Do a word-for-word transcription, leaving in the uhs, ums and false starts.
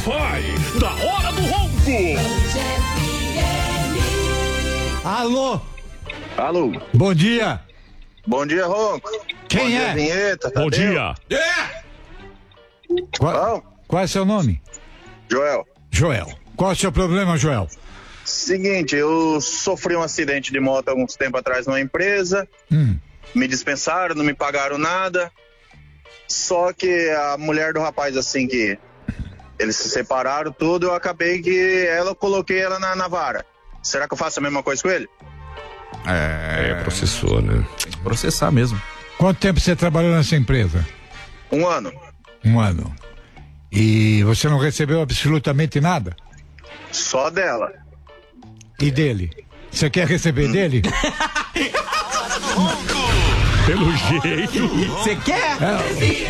Wi-Fi da Hora do Ronco. Alô? Alô? Bom dia. Bom dia, Ronco. Quem Bom dia, é? Vinheta, Bom Tadeu. dia. É. Qual, Bom, qual é seu nome? Joel. Joel. Qual é o seu problema, Joel? Seguinte, eu sofri um acidente de moto há alguns tempos atrás numa empresa. Hum. Me dispensaram, não me pagaram nada. Só que a mulher do rapaz, assim, que eles se separaram tudo, eu acabei que ela, eu coloquei ela na, na vara. Será que eu faço a mesma coisa com ele? É, processou, né? Tem que processar mesmo. Quanto tempo você trabalhou nessa empresa? Um ano. Um ano. E você não recebeu absolutamente nada? Só dela. E dele? Você quer receber Hum. dele? Pelo jeito. Você quer? É.